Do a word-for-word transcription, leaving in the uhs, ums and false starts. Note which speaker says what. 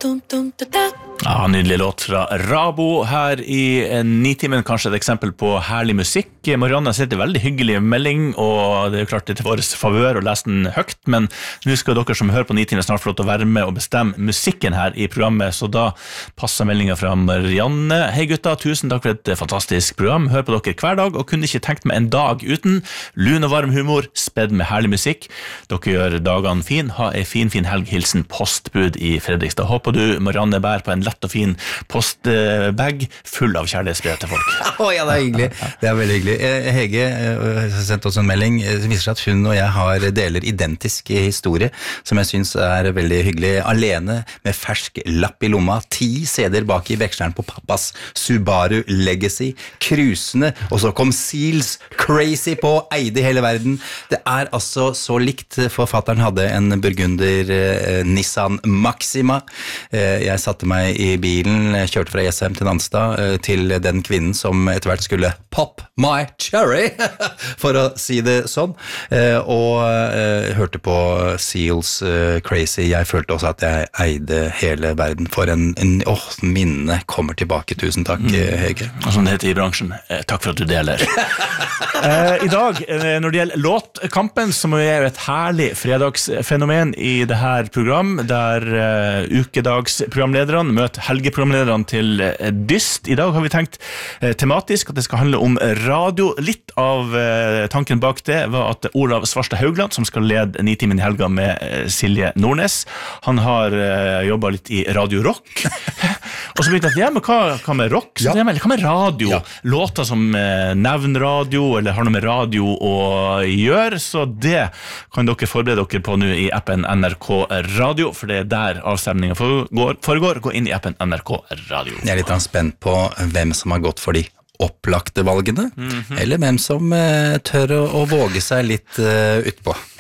Speaker 1: Ja, nydelig låt fra Rabo her i Nitimen, kanskje et eksempel på herlig musikk. Marianne har sett en veldig hyggelig melding, og det er jo klart det er til våres favør å lese den høyt, men nå skal dere som hører på Nitimen snart få lov til å være med og bestemme musikken her i programmet, så da passer meldingen fra Marianne. Hei gutta, tusen takk for et fantastisk program. Hør på dere hver dag, og kunne ikke tenkt meg en dag uten lun og varm humor, spedd med herlig musikk. Dere gjør dagene fin. Ha en fin, fin helg. Hilsen postbud i Fredrikstad. Håper du, Marianne, bær på en lett og fin postbag full av kjærlighetsbrev til folk.
Speaker 2: Å ja, det er hyggelig. Det er veldig hyggelig. Hege har sendt oss en melding. Det viser seg at hun og jeg har deler identisk historie, som jeg synes er veldig hyggelig. Alene med fersk lapp i lomma, ti C D-er bak i veksleren på pappas Subaru Legacy, krusende, og så kom Seals Crazy på, eide hele verden. Det er altså så likt. Forfatteren hadde en burgunder eh, Nissan Maxima. Eh, jeg satte meg i bilen, kjørte fra Jessheim til Nanstad eh, til den kvinnen som etter hvert skulle pop my cherry, for å si det sånn, eh, og eh, hørte på Seals eh, Crazy. Jeg følte også at jeg eide hele verden. For en, en åh, minne kommer tilbake. Tusen takk, mm. Hege.
Speaker 1: Som det heter i bransjen, eh, takk for at du deler. eh, I dag, eh, når det gjelder låtkampen, så må vi gjøre et herlig fredagsfenomen i det her program, der uh, ukedagsprogramlederne møter helgeprogramlederne til uh, dyst. I dag har vi tenkt uh, tematisk at det skal handle om radio. Litt av uh, tanken bak det var at Olav Svarstad Haugland, som skal lede Nitimen i helga med uh, Silje Nordnes, han har uh, jobbet litt i Radio Rock. Og så begynte jeg, ja, men hva, hva med rock? Så, ja. Hva med radio? Ja. Låter som uh, nevnradio, eller har noe med radio å gjøre, så det kan dere forberede dere på nå i appen N R K Radio, for det er der avstemningen foregår. foregår. Gå inn i appen N R K Radio.
Speaker 2: Jeg er litt spent på hvem som har gått for de opplagte valgene, mm-hmm. eller hvem som uh, tør å, å våge seg litt uh, utpå.